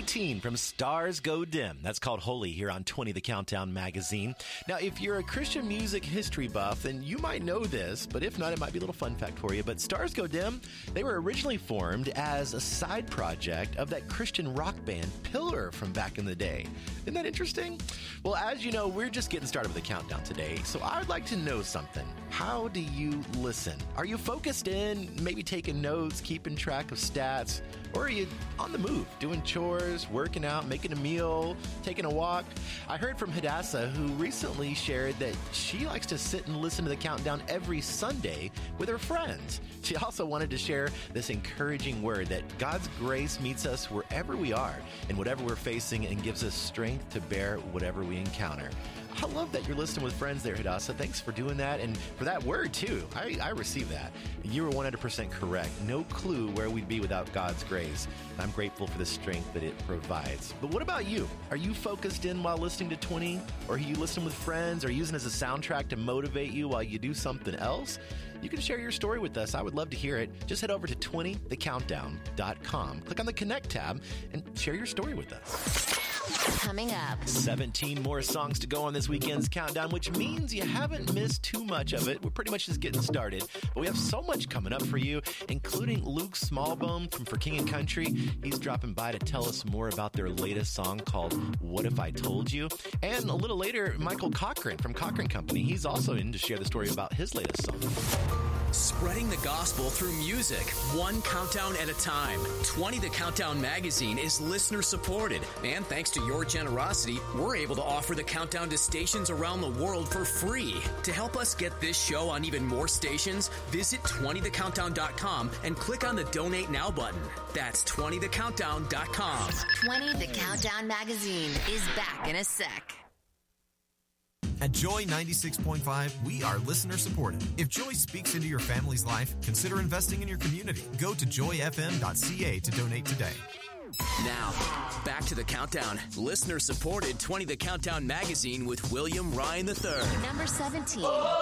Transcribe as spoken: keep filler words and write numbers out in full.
eighteen from Stars Go Dim. That's called Holy here on twenty The Countdown magazine. Now, if you're a Christian music history buff, then you might know this, but if not, it might be a little fun fact for you. But Stars Go Dim, they were originally formed as a side project of that Christian rock band Pillar from back in the day. Isn't that interesting? Well, as you know, we're just getting started with the countdown today, so I'd like to know something. How do you listen? Are you focused in, maybe taking notes, keeping track of stats, or are you on the move, doing chores, working out, making a meal, taking a walk? I heard from Hadassah, who recently shared that she likes to sit and listen to the countdown every Sunday with her friends. She also wanted to share this encouraging word that God's grace meets us wherever we are and whatever we're facing and gives us strength to bear whatever we encounter. I love that you're listening with friends there, Hadassah. Thanks for doing that and for that word, too. I, I received that. You were one hundred percent correct. No clue where we'd be without God's grace. I'm grateful for the strength that it provides. But what about you? Are you focused in while listening to twenty? Or are you listening with friends or using it as a soundtrack to motivate you while you do something else? You can share your story with us. I would love to hear it. Just head over to twenty the countdown dot com. Click on the Connect tab and share your story with us. Coming up, seventeen more songs to go on this weekend's countdown, which means you haven't missed too much of it. We're pretty much just getting started, but we have so much coming up for you, including Luke Smallbone from For King and Country. He's dropping by to tell us more about their latest song called What If I Told You? And a little later, Michael Cochran from Cochran Company. He's also in to share the story about his latest song. Spreading the gospel through music, one countdown at a time. twenty The Countdown magazine is listener supported, and thanks to your generosity, we're able to offer the countdown to stations around the world for free. To help us get this show on even more stations, visit twenty the countdown dot com and click on the Donate Now button. That's twenty the countdown dot com. twenty The Countdown magazine is back in a sec. At Joy ninety-six point five, we are listener supported. If Joy speaks into your family's life, consider investing in your community. Go to joy f m dot c a to donate today. Now, back to the countdown. Listener supported twenty The Countdown magazine with William Ryan the third. Number seventeen.